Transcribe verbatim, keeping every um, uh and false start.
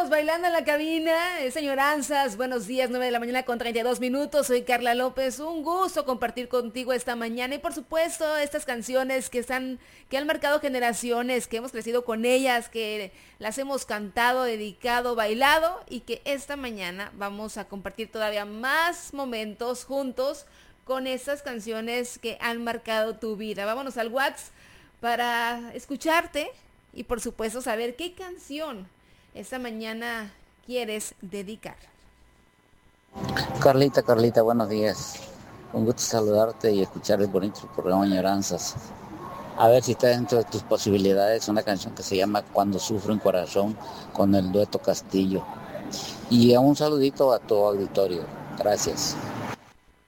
bailando en la cabina. Eh, señoranzas, buenos días, nueve de la mañana con treinta y dos minutos. Soy Carla López. Un gusto compartir contigo esta mañana. Y por supuesto, estas canciones que están, que han marcado generaciones, que hemos crecido con ellas, que las hemos cantado, dedicado, bailado, y que esta mañana vamos a compartir todavía más momentos juntos con estas canciones que han marcado tu vida. Vámonos al WhatsApp para escucharte y por supuesto saber qué canción esta mañana quieres dedicar. Carlita, Carlita, buenos días. Un gusto saludarte y escuchar el bonito programa Añoranzas. A ver si está dentro de tus posibilidades una canción que se llama Cuando sufre un corazón con el dueto Castillo. Y un saludito a tu auditorio. Gracias.